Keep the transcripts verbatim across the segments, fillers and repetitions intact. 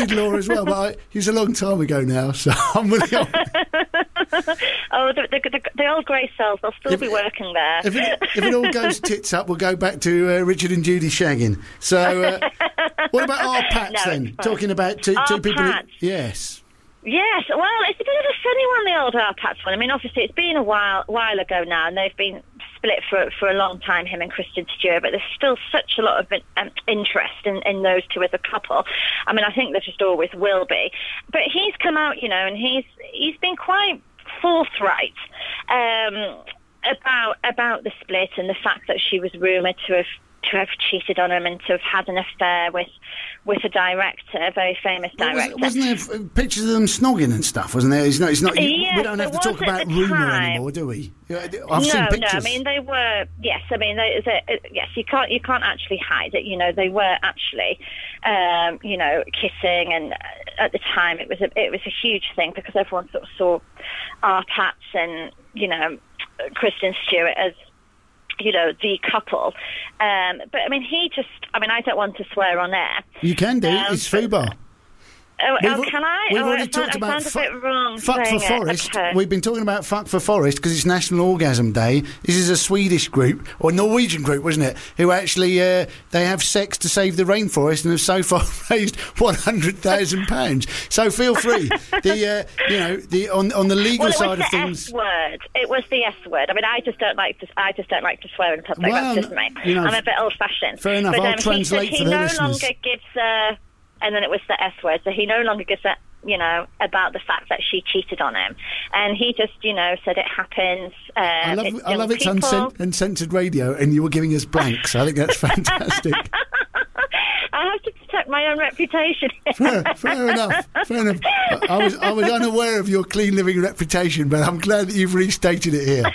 Jude Law as well, but I, it was a long time ago now, so I'm really... oh, the, the, the, the old grey cells, they'll still if, be working there. If it, if it all goes tits up, we'll go back to uh, Richard and Judy shagging. So, uh, what about our Pats no, then? Talking about two, our two people... Pats. Who, yes. Yes, well, it's a bit of a funny one, the old R Pats one. I mean, obviously, it's been a while while ago now, and they've been split for for a long time, him and Kristen Stewart, but there's still such a lot of um, interest in, in those two as a couple. I mean, I think there just always will be. But he's come out, you know, and he's he's been quite forthright um, about about the split and the fact that she was rumoured to have to have cheated on him and to have had an affair with with a director, a very famous director. Wasn't, wasn't there pictures of them snogging and stuff, wasn't there? It's not, it's not, yes, we don't have to talk about rumour anymore, do we? I've no, seen pictures. No, I mean, they were, yes, I mean, they, they, yes, you can't you can't actually hide it, you know, they were actually, um, you know, kissing, and at the time it was a, it was a huge thing because everyone sort of saw our Pats and, you know, Kristen Stewart as, you know, the couple. Um, but, I mean, he just... I mean, I don't want to swear on air. You can do. Um, it's Fubar. Oh, We've, oh, can I? We've oh, already I talked sound, about I fu- a bit wrong Fuck for saying it. Forest. Okay. We've been talking about Fuck for Forest because it's National Orgasm Day. This is a Swedish group, or Norwegian group, wasn't it? Who actually, uh, they have sex to save the rainforest and have so far raised one hundred thousand pounds. So feel free. the, uh, you know, the on on the legal well, it side was of the things... S word. It was the S word. I mean, I just don't like to, I just don't like to swear in public. Well, That's just me. you know, I'm a bit old-fashioned. Fair enough. But, I'll um, translate he, for he the no listeners. longer gives... Uh, and then it was the S word. So he no longer gives a... you know, about the fact that she cheated on him. And he just, you know, said it happens. Uh, I love, it's I love it's people. uncen- uncensored radio, and you were giving us blanks. I think that's fantastic. I have to protect my own reputation. fair, fair enough. Fair enough. I, I was I was unaware of your clean living reputation, but I'm glad that you've restated it here.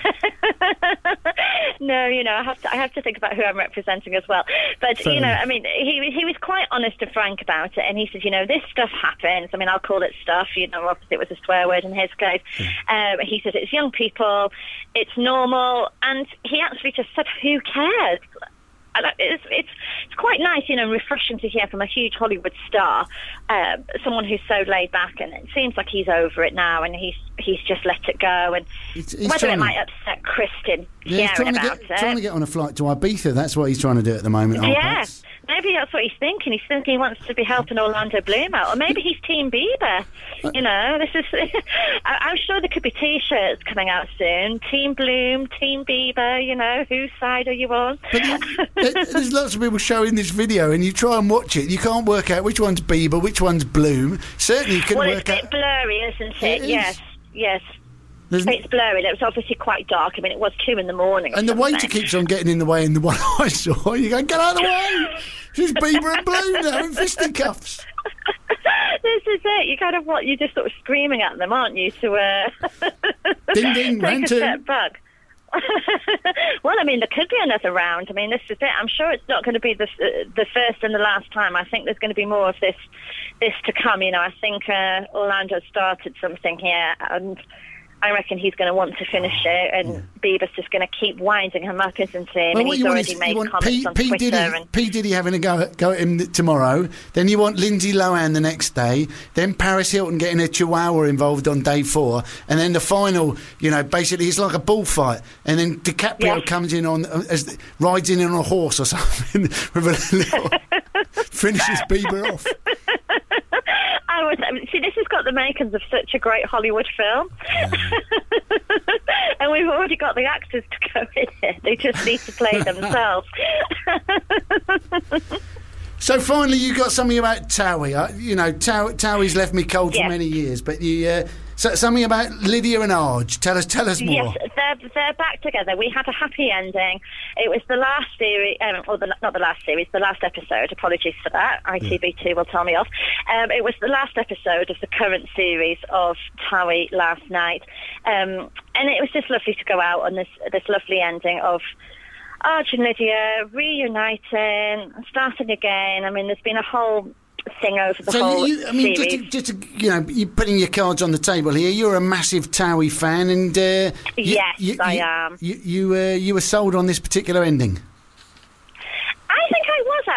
No, you know, I have to I have to think about who I'm representing as well. But, Fair you know, enough. I mean, he he was quite honest and frank about it. And he said, you know, this stuff happens. I mean, I'll call it stuff. You know, obviously it was a swear word in his case. Um, he said it's young people, it's normal. And he actually just said, who cares? And It's, it's it's quite nice, you know, refreshing to hear from a huge Hollywood star, uh, someone who's so laid back, and it seems like he's over it now, and he's he's just let it go. And He's- he's whether it trying might to- upset Kristen Yeah, he's hearing trying to, about get, it. trying to get on a flight to Ibiza. That's what he's trying to do at the moment. old Yeah, Pats. maybe that's what he's thinking. He's thinking he wants to be helping Orlando Bloom out, or maybe he's Team Bieber. You know, this is. I- I'm sure there could be T-shirts coming out soon. Team Bloom, Team Bieber. You know, whose side are you on? But there- there's lots of people showing this video, and you try and watch it. You can't work out which one's Bieber, which one's Bloom. Certainly, you couldn't Well, work it's a bit out. blurry, isn't it? It is. Yes, yes. There's- It's blurry. It was obviously quite dark. I mean, it was two in the morning. or And the something. waiter keeps on getting in the way, and the one I saw, you go, get out of the way! This is Bieber and Bloom now in fisticuffs. This is it. You kind of what you're just sort of screaming at them, aren't you? To uh, Ding ding, take round a two. step back. Well, I mean, there could be another round. I mean, this is it. I'm sure it's not going to be the uh, the first and the last time. I think there's going to be more of this this to come. You know, I think uh, Orlando started something here, and I reckon he's going to want to finish it, and yeah. Bieber's just going to keep winding him up, isn't he? I Well, mean, what he's you want already is, made you want comments P, on P. Twitter. Diddy, and P. Diddy having a go at, go at him tomorrow. Then you want Lindsay Lohan the next day. Then Paris Hilton getting a chihuahua involved on day four. And then the final, you know, basically it's like a bullfight. And then DiCaprio Yeah. comes in on, as rides in on a horse or something with a little... finishes Bieber off. I was, I mean, see, this has got the makings of such a great Hollywood film. And we've already got the actors to go in it. They just need to play themselves. So finally, you got something about Towie. Uh, you know, Tow- Towie's left me cold Yes. for many years, but you uh, so, something about Lydia and Arj. Tell us, tell us more. Yes, they're they're back together. We had a happy ending. It was the last series, um, or the, not the last series, the last episode. Apologies for that. I T B two will tell me off. Um, it was the last episode of the current series of Towie last night, um, and it was just lovely to go out on this this lovely ending of Arj and Lydia reuniting, starting again. I mean, there's been a whole thing over the So whole you, I mean, series. just, to, just to, you know, you're putting your cards on the table here. You're a massive Towie fan, and uh, you, Yes, you, I you, am. You you, uh, you were sold on this particular ending. I think I was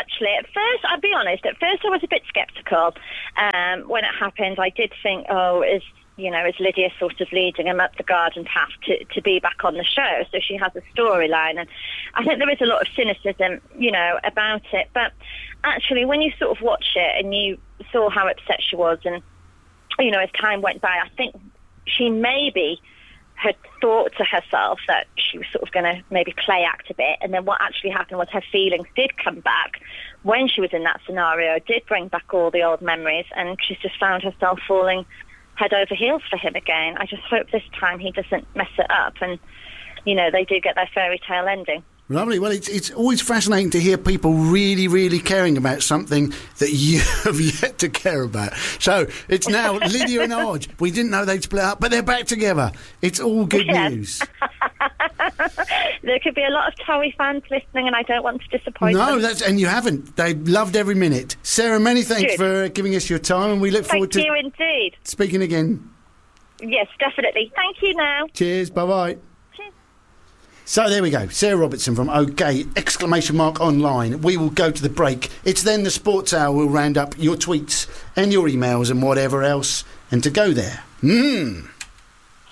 actually. At first, I'll be honest, at first I was a bit sceptical. Um, when it happened, I did think, oh, is, you know, is Lydia sort of leading him up the garden path to, to be back on the show? So she has a storyline. And I think there is a lot of cynicism, you know, about it. But actually, when you sort of watch it and you saw how upset she was and, you know, as time went by, I think she maybe had thought to herself that she was sort of going to maybe play act a bit, and then what actually happened was her feelings did come back when she was in that scenario, did bring back all the old memories, and she's just found herself falling head over heels for him again. I just hope this time he doesn't mess it up and, you know, they do get their fairy tale ending. Lovely. Well, it's it's always fascinating to hear people really, really caring about something that you have yet to care about. So it's now Lydia and Arj. We didn't know they'd split up, but they're back together. It's all good Yes. news. There could be a lot of Towie fans listening, and I don't want to disappoint No, them. that's and you haven't. They loved every minute. Sarah, many thanks Good. for giving us your time, and we look forward Thank to you indeed. speaking again. Yes, definitely. Thank you now. Cheers. Bye bye. Cheers. So there we go. Sarah Robertson from OK! Exclamation mark online. We will go to the break. It's then the Sports Hour will round up your tweets and your emails and whatever else. And to go there. Mmm.